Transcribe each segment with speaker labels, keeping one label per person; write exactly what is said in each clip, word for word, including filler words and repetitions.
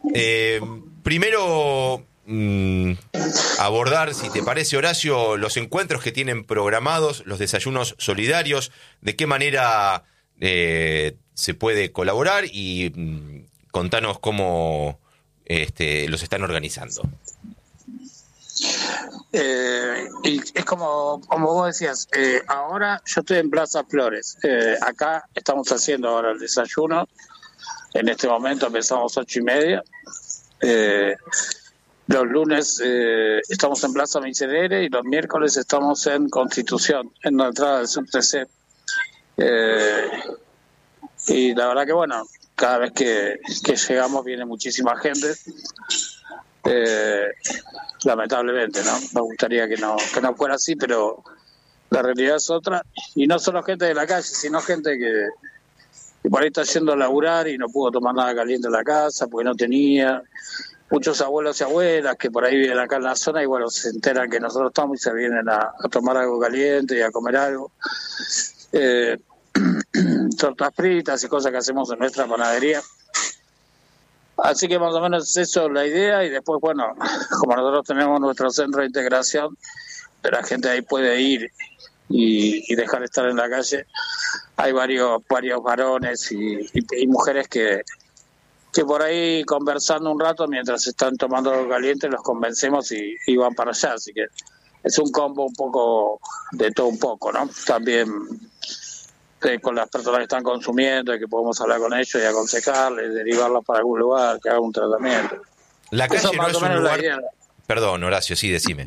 Speaker 1: Eh, primero, mmm, abordar, si te parece, Horacio, los encuentros que tienen programados, los desayunos solidarios, de qué manera eh, se puede colaborar y mmm, contanos cómo este, los están organizando.
Speaker 2: Eh, y es como, como vos decías, eh, ahora yo estoy en Plaza Flores, eh, acá estamos haciendo ahora el desayuno, en este momento empezamos ocho y media, eh, los lunes eh, estamos en Plaza Miserere y los miércoles estamos en Constitución, en la entrada del subte ce. Eh, y la verdad que bueno, cada vez que, que llegamos viene muchísima gente. Eh, lamentablemente, ¿no? Me gustaría que no que no fuera así, pero la realidad es otra. Y no solo gente de la calle, sino gente que, que por ahí está yendo a laburar y no pudo tomar nada caliente en la casa porque no tenía. Muchos abuelos y abuelas que por ahí viven acá en la zona y bueno, se enteran que nosotros estamos y se vienen a, a tomar algo caliente y a comer algo. Eh, tortas fritas y cosas que hacemos en nuestra panadería. Así que más o menos eso es la idea y después, bueno, como nosotros tenemos nuestro centro de integración, la gente ahí puede ir y, y dejar de estar en la calle. Hay varios varios varones y, y, y mujeres que, que por ahí conversando un rato mientras están tomando algo caliente los convencemos y, y van para allá. Así que es un combo un poco de todo un poco, ¿no? También con las personas que están consumiendo y que podemos hablar con ellos y aconsejarles, derivarlos para algún lugar, que haga un tratamiento.
Speaker 1: La calle no es un lugar... Perdón, Horacio, sí, decime.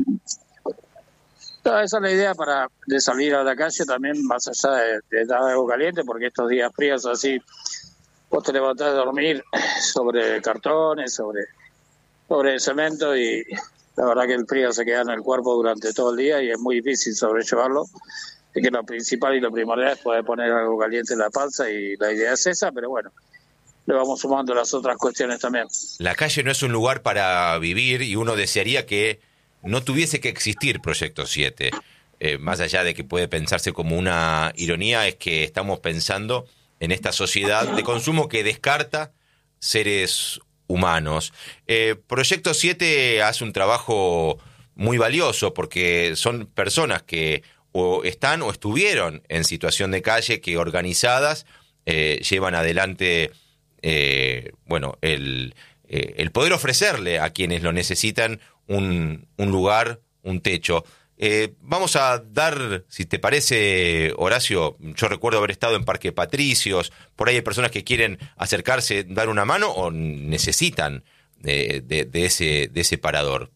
Speaker 2: No, esa es la idea para de salir a la calle también, más allá de, de dar algo caliente, porque estos días fríos así, vos te levantás a dormir sobre cartones, sobre, sobre cemento y la verdad que el frío se queda en el cuerpo durante todo el día y es muy difícil sobrellevarlo. Así que lo principal y lo primordial es poder poner algo caliente en la panza y la idea es esa, pero bueno, le vamos sumando las otras cuestiones también.
Speaker 1: La calle no es un lugar para vivir y uno desearía que no tuviese que existir Proyecto siete. Eh, más allá de que puede pensarse como una ironía, es que estamos pensando en esta sociedad de consumo que descarta seres humanos. Eh, Proyecto siete hace un trabajo muy valioso porque son personas que o están o estuvieron en situación de calle que organizadas eh, llevan adelante eh, bueno el, eh, el poder ofrecerle a quienes lo necesitan un, un lugar, un techo. Eh, vamos a dar, si te parece, Horacio, yo recuerdo haber estado en Parque Patricios, por ahí hay personas que quieren acercarse, dar una mano o necesitan de, de, de, ese, de ese parador.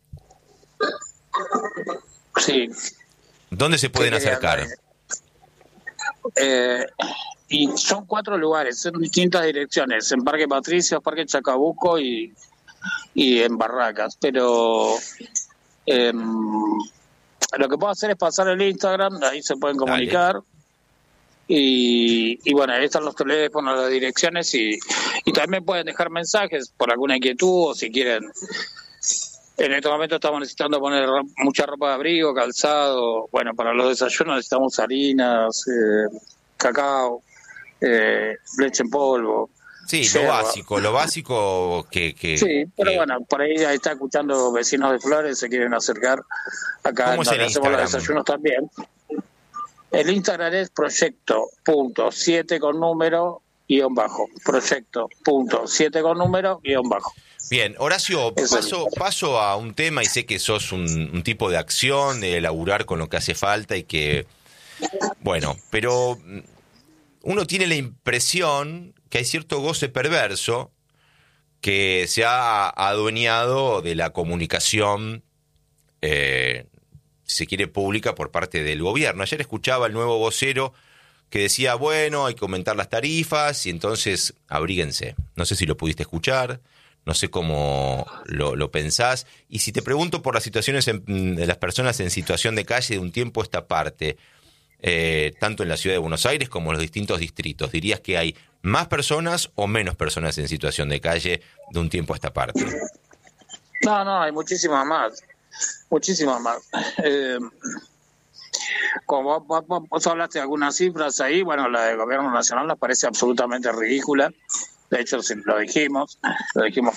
Speaker 2: Sí.
Speaker 1: ¿Dónde se pueden acercar?
Speaker 2: Eh, y son cuatro lugares, en distintas direcciones, en Parque Patricios, Parque Chacabuco y, y en Barracas. Pero eh, lo que puedo hacer es pasar el Instagram, ahí se pueden comunicar. Y, y bueno, ahí están los teléfonos, las direcciones y, y también pueden dejar mensajes por alguna inquietud o si quieren. En este momento estamos necesitando poner mucha ropa de abrigo, calzado. Bueno, para los desayunos necesitamos harinas, eh, cacao, eh, leche en polvo.
Speaker 1: Sí,
Speaker 2: yerba.
Speaker 1: lo básico, lo básico que... que
Speaker 2: sí, pero
Speaker 1: que...
Speaker 2: bueno, por ahí, ahí está escuchando vecinos de Flores, se quieren acercar. Acá
Speaker 1: ¿Cómo es el
Speaker 2: hacemos los
Speaker 1: Instagram?
Speaker 2: desayunos también. El Instagram es proyecto punto siete con número guión bajo. Proyecto punto siete con número guión bajo.
Speaker 1: Bien, Horacio, paso, paso a un tema y sé que sos un, un tipo de acción, de laburar con lo que hace falta y que, bueno, pero uno tiene la impresión que hay cierto goce perverso que se ha adueñado de la comunicación, eh, si se quiere, pública por parte del gobierno. Ayer escuchaba el nuevo vocero que decía, bueno, hay que aumentar las tarifas y entonces abríguense. No sé si lo pudiste escuchar. No sé cómo lo, lo pensás. Y si te pregunto por las situaciones en, de las personas en situación de calle de un tiempo a esta parte, eh, tanto en la ciudad de Buenos Aires como en los distintos distritos, ¿dirías que hay más personas o menos personas en situación de calle de un tiempo a esta parte?
Speaker 2: No, no, hay muchísimas más. Muchísimas más. Eh, como vos, vos, vos hablaste de algunas cifras ahí, bueno, la del gobierno nacional nos parece absolutamente ridícula. De hecho, lo dijimos, lo dijimos